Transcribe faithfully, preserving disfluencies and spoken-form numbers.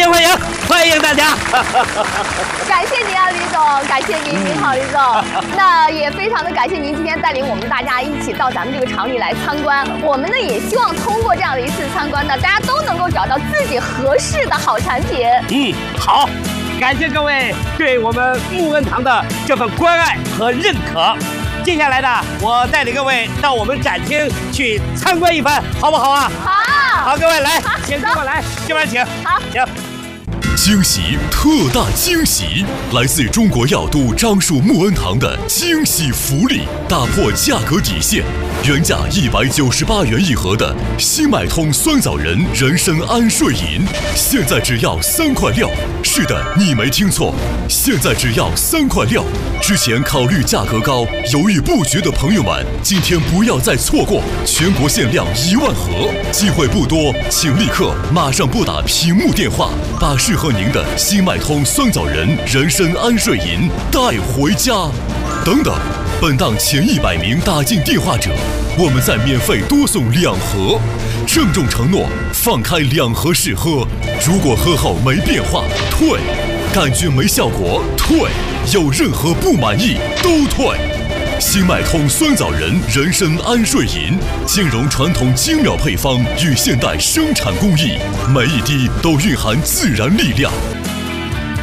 迎欢迎欢迎大家！ 感谢您啊，李总，感谢您，您好，李总。那也非常的感谢您今天带领我们大家一起到咱们这个厂里来参观。我们呢也希望通过这样的一次参观呢，大家都能够找到自己合适的好产品。 嗯，好，感谢各位对我们木恩堂的这份关爱和认可。接下来呢，我带领各位到我们展厅去参观一番，好不好啊？ 好， 好，各位来， 好请跟我来，这边请。 好， 请。 惊喜，特大惊喜！来自中国药都樟树木恩堂的惊喜福利，打破价格底线，原价一百九十八元一盒的新买通酸枣仁人参安睡饮，现在只要三块六。是的，你没听错，现在只要三块六。之前考虑价格高、犹豫不决的朋友们，今天不要再错过，全国限量一万盒，机会不多，请立刻马上拨打屏幕电话，把适合您的新脉通酸枣仁人参安睡饮带回家。等等，本档前一百名打进电话者，我们再免费多送两盒，郑重承诺放开两盒试喝，如果喝后没变化退，感觉没效果退，有任何不满意都退。新脉通酸枣仁人参安睡饮，兼容传统精妙配方与现代生产工艺，每一滴都蕴含自然力量。